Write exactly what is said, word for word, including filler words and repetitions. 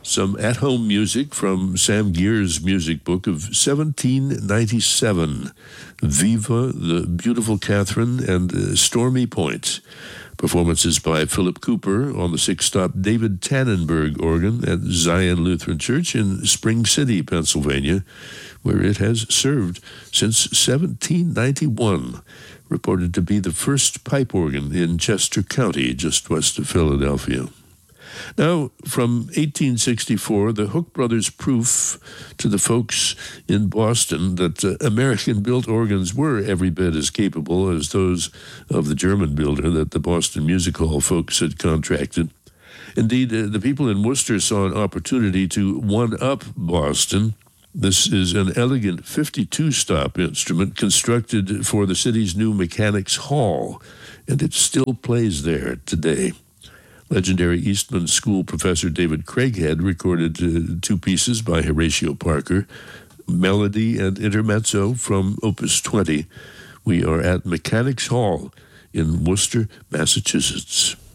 some at-home music from Sam Gear's music book of seventeen ninety-seven, Viva, The Beautiful Catherine, and uh, Stormy Point. Performances by Philip Cooper on the six-stop David Tannenberg organ at Zion Lutheran Church in Spring City, Pennsylvania, where it has served since seventeen ninety-one, reported to be the first pipe organ in Chester County, just west of Philadelphia. Now, from eighteen sixty-four, the Hook Brothers' proof to the folks in Boston that uh, American-built organs were every bit as capable as those of the German builder that the Boston Music Hall folks had contracted. Indeed, uh, the people in Worcester saw an opportunity to one-up Boston. This is an elegant fifty-two stop instrument constructed for the city's new Mechanics Hall, and it still plays there today. Legendary Eastman School professor David Craighead recorded uh, two pieces by Horatio Parker, Melody and Intermezzo from Opus twenty. We are at Mechanics Hall in Worcester, Massachusetts.